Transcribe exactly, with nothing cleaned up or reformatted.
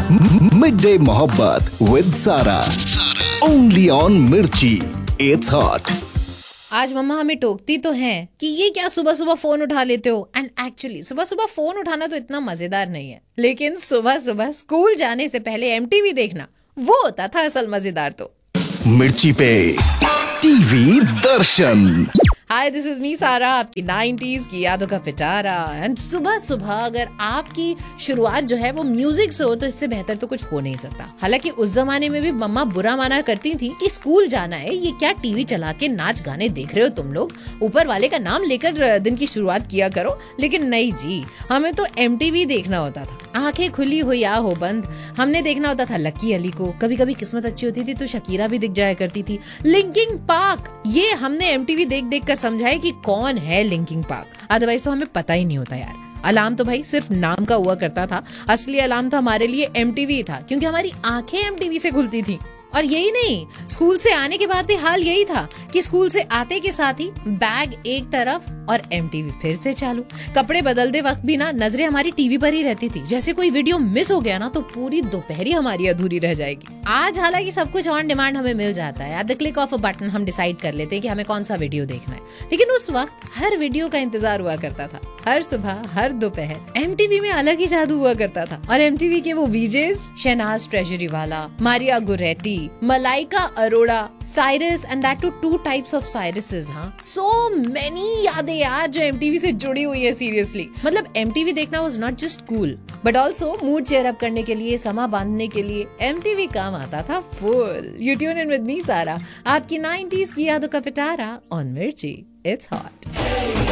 Mid day मोहब्बत with सारा, only on मिर्ची, इट्स हॉट। आज मम्मा हमें टोकती तो हैं कि ये क्या सुबह सुबह फोन उठा लेते हो, एंड एक्चुअली सुबह सुबह फोन उठाना तो इतना मजेदार नहीं है, लेकिन सुबह सुबह स्कूल जाने से पहले एमटीवी देखना वो होता था असल मजेदार। तो मिर्ची पे TV Darshan. Hi, this is me सारा, आपकी नाइंटीज़ की यादों का पिटारा। एंड सुबह सुबह अगर आपकी शुरुआत जो है वो म्यूजिक से हो तो इससे बेहतर तो कुछ हो नहीं सकता। हालांकि उस जमाने में भी मम्मा बुरा माना करती थी कि स्कूल जाना है, ये क्या टीवी चला के नाच गाने देख रहे हो तुम लोग, ऊपर वाले का नाम लेकर दिन की शुरुआत किया करो। लेकिन नहीं जी, हमें तो एमटीवी देखना होता था, आंखें खुली हो या हो बंद। हमने देखना होता था लकी अली को, कभी कभी किस्मत अच्छी होती थी तो शकीरा भी दिख जाया करती थी। लिंकिंग पार्क, ये हमने एमटीवी देख देख कर समझा है कि कौन है लिंकिंग पार्क, अदरवाइज तो हमें पता ही नहीं होता यार। अलार्म तो भाई सिर्फ नाम का हुआ करता था, असली अलार्म तो हमारे लिए एमटीवी था, क्योंकि हमारी आंखें एमटीवी से खुलती थी। और यही नहीं, स्कूल से आने के बाद भी हाल यही था कि स्कूल से आते के साथ ही बैग एक तरफ और एमटीवी फिर से चालू। कपड़े बदलते वक्त भी ना नजरें हमारी टीवी पर ही रहती थी, जैसे कोई वीडियो मिस हो गया ना तो पूरी दोपहरी हमारी अधूरी रह जाएगी। आज हालांकि सब कुछ ऑन डिमांड हमें मिल जाता है, at the click of a button हम डिसाइड कर लेते हैं कि हमें कौन सा वीडियो देखना है। लेकिन उस वक्त हर वीडियो का इंतजार हुआ करता था, हर सुबह हर दोपहर एमटीवी में अलग ही जादू हुआ करता था। और एमटीवी के वो वीजेस, शहनाज ट्रेजरी वाला, Maria गुरेटी, Malaika Arora, Cyrus, and that to two types of साइरसेस। हाँ, सो मेनी यादें यार जो एमटीवी से जुड़ी हुई है। सीरियसली, मतलब एमटीवी देखना was not just cool but also mood cheer up करने के लिए, समा बांधने के लिए एमटीवी काम आता था full. You tune in with me सारा, आपकी नाइंटीज़ की यादों का पिटारा ऑन मिर्ची, इट्स हॉट।